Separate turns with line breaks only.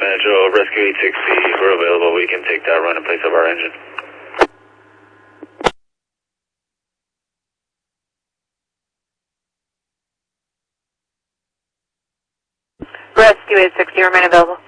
Joe, Rescue 860, we're available. We can take that run in place of our engine.
Rescue 860, remain available.